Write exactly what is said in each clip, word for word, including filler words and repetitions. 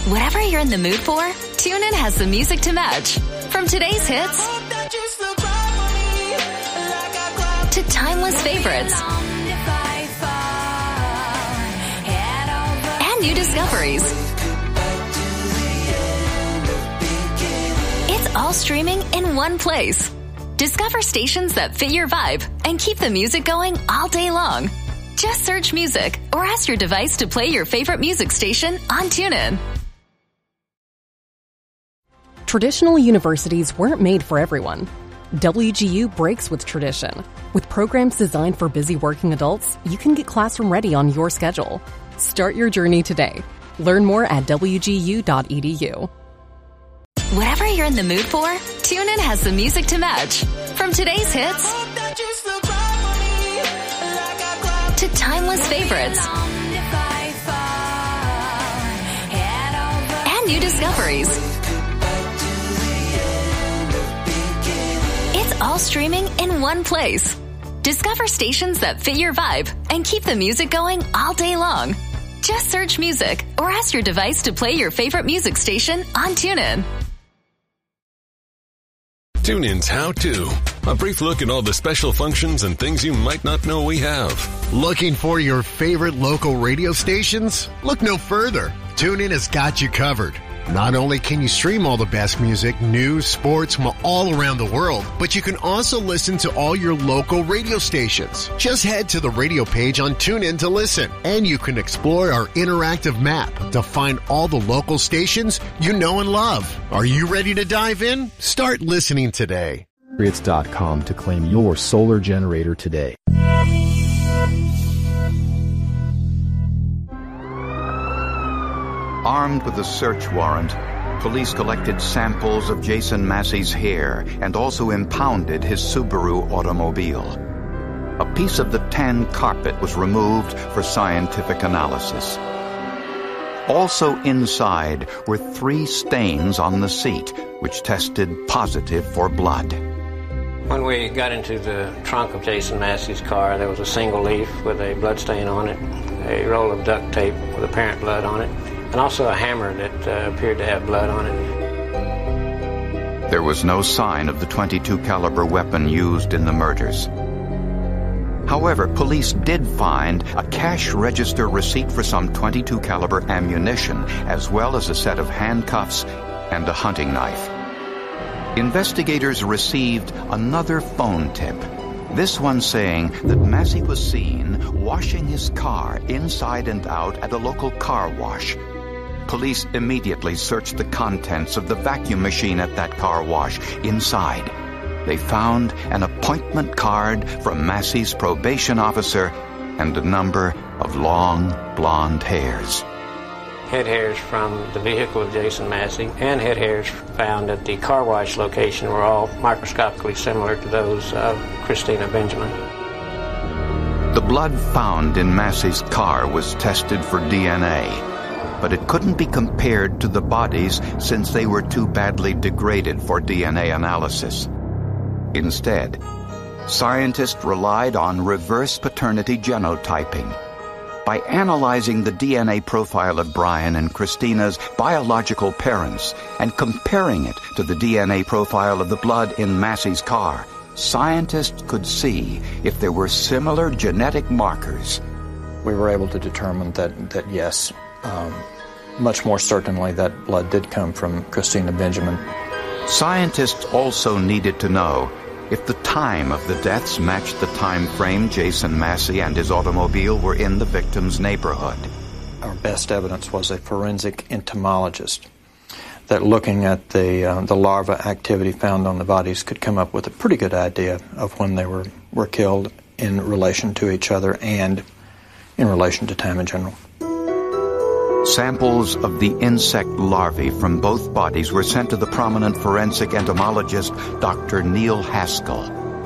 Whatever you're in the mood for, TuneIn has the music to match. From today's hits to timeless favorites and new discoveries. It's all streaming in one place. Discover stations that fit your vibe and keep the music going all day long. Just search music or ask your device to play your favorite music station on TuneIn. Traditional universities weren't made for everyone. W G U breaks with tradition. With programs designed for busy working adults, you can get classroom ready on your schedule. Start your journey today. Learn more at w g u dot e d u. Whatever you're in the mood for, TuneIn has the music to match. From today's hits to timeless favorites and new discoveries. It's all streaming in one place. Discover stations that fit your vibe and keep the music going all day long. Just search music or ask your device to play your favorite music station on TuneIn. TuneIn's How To. A brief look at all the special functions and things you might not know we have. Looking for your favorite local radio stations? Look no further. TuneIn has got you covered. Not only can you stream all the best music, news, sports from all around the world, but you can also listen to all your local radio stations. Just head to the radio page on TuneIn to listen, and you can explore our interactive map to find all the local stations you know and love. Are you ready to dive in? Start listening today. Patriots dot com to claim your solar generator today. Armed with a search warrant, police collected samples of Jason Massey's hair and also impounded his Subaru automobile. A piece of the tan carpet was removed for scientific analysis. Also inside were three stains on the seat, which tested positive for blood. When we got into the trunk of Jason Massey's car, there was a single leaf with a blood stain on it, a roll of duct tape with apparent blood on it, and also a hammer that uh, appeared to have blood on it. There was no sign of the twenty-two caliber weapon used in the murders. However, police did find a cash register receipt for some twenty-two caliber ammunition, as well as a set of handcuffs and a hunting knife. Investigators received another phone tip, this one saying that Massey was seen washing his car inside and out at a local car wash. Police immediately searched the contents of the vacuum machine at that car wash. Inside, they found an appointment card from Massey's probation officer and a number of long, blonde hairs. Head hairs from the vehicle of Jason Massey and head hairs found at the car wash location were all microscopically similar to those of Christina Benjamin. The blood found in Massey's car was tested for D N A, but it couldn't be compared to the bodies since they were too badly degraded for D N A analysis. Instead, scientists relied on reverse paternity genotyping. By analyzing the D N A profile of Brian and Christina's biological parents and comparing it to the D N A profile of the blood in Massey's car, scientists could see if there were similar genetic markers. We were able to determine that, that yes, um, much more certainly that blood did come from Christina Benjamin. Scientists also needed to know if the time of the deaths matched the time frame Jason Massey and his automobile were in the victim's neighborhood. Our best evidence was a forensic entomologist that looking at the uh, the larva activity found on the bodies could come up with a pretty good idea of when they were, were killed in relation to each other and in relation to time in general. Samples of the insect larvae from both bodies were sent to the prominent forensic entomologist Doctor Neil Haskell.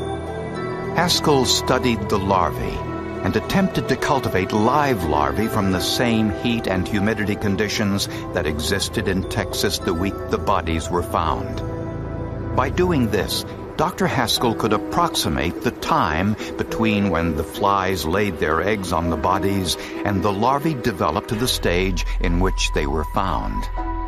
Haskell studied the larvae and attempted to cultivate live larvae from the same heat and humidity conditions that existed in Texas the week the bodies were found. By doing this, Doctor Haskell could approximate the time between when the flies laid their eggs on the bodies and the larvae developed to the stage in which they were found.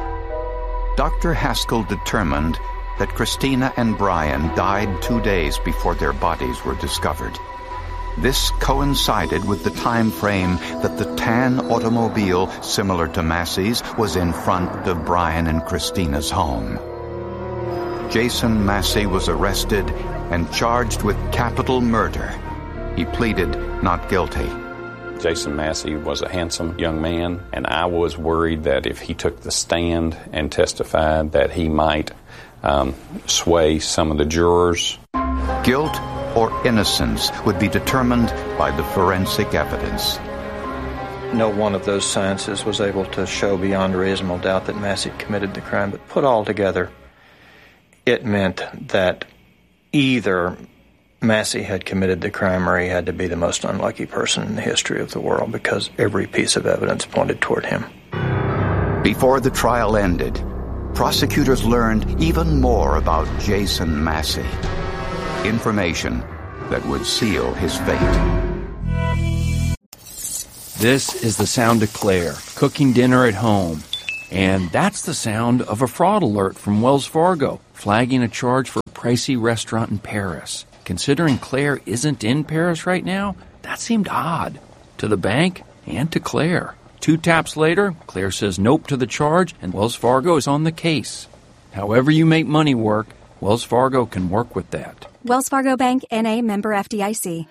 Doctor Haskell determined that Christina and Brian died two days before their bodies were discovered. This coincided with the time frame that the tan automobile, similar to Massey's, was in front of Brian and Christina's home. Jason Massey was arrested and charged with capital murder. He pleaded not guilty. Jason Massey was a handsome young man, and I was worried that if he took the stand and testified that he might um, sway some of the jurors. Guilt or innocence would be determined by the forensic evidence. No one of those sciences was able to show beyond reasonable doubt that Massey committed the crime, but put all together, it meant that either Massey had committed the crime or he had to be the most unlucky person in the history of the world, because every piece of evidence pointed toward him. Before the trial ended, prosecutors learned even more about Jason Massey. Information that would seal his fate. This is the sound of Claire, cooking dinner at home. And that's the sound of a fraud alert from Wells Fargo, flagging a charge for a pricey restaurant in Paris. Considering Claire isn't in Paris right now, that seemed odd. To the bank and to Claire. Two taps later, Claire says nope to the charge, and Wells Fargo is on the case. However you make money work, Wells Fargo can work with that. Wells Fargo Bank, N A, member F D I C.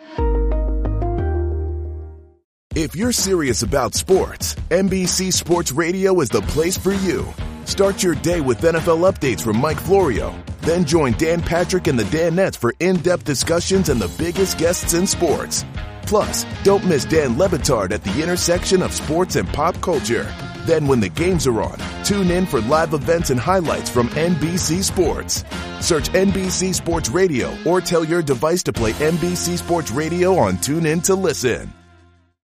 If you're serious about sports, N B C Sports Radio is the place for you. Start your day with N F L updates from Mike Florio. Then join Dan Patrick and the Danettes for in-depth discussions and the biggest guests in sports. Plus, don't miss Dan Le Batard at the intersection of sports and pop culture. Then when the games are on, tune in for live events and highlights from N B C Sports. Search N B C Sports Radio or tell your device to play N B C Sports Radio on TuneIn to listen.